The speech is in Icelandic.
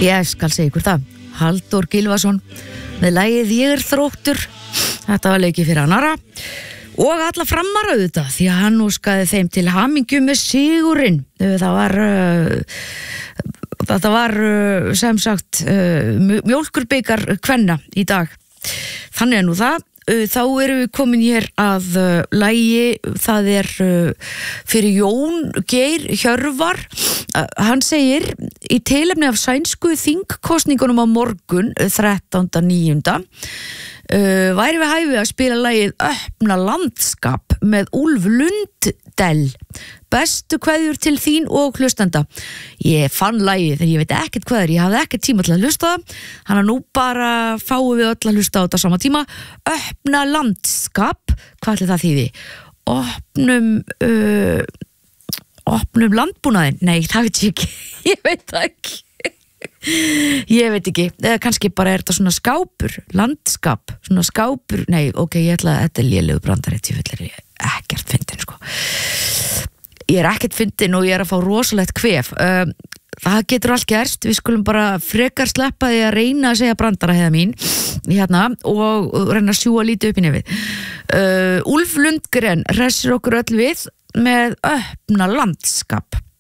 Ég skal segja ykkur það. Halldór Gylfason með lagið Ég er þróttur. Þetta var leikið fyrir annara og alla framara auðvitað því að hann óskaði þeim til hamingju með sigurinn. Þetta var sem sagt mjólkurbikar kvenna í dag. Þannig nú það. Þá erum við komin hér að lagi, það fyrir Jón Geir Hjörvar. Hann segir í tilefni af sænsku þingkosningunum á morgun 13.9. Væri við hæfi að spila lagið Öppna landskap með Úlf Lundell. Bestu kveðjur til þín og hlustenda. Ég fann lagið þegar ég veit ekkert hvað ég hafði ekkert tíma til að hlusta það. Þannig að nú bara fáum við öll að hlusta á þetta sama tíma. Öppna landskap, hvað ætli það þýði? Opnum landbúnaðinn? Nei, það veit ég ekki. Ég veit það ekki. Ég veit ekki, eða kannski bara þetta svona skápur, landskap, svona skápur, nei, ok, ég ætla að þetta lélegu brandari, ég ekkert fyndin, sko. Ég ekkert fyndin og ég að fá rosalegt kvef. Það getur allt gerst, við skulum bara frekar sleppa því að reyna að segja brandara heiða mín, hérna, og reyna að sjúga lítið upp í nefið. Úlf Lundgren hressir okkur öll við með Öppna landskap.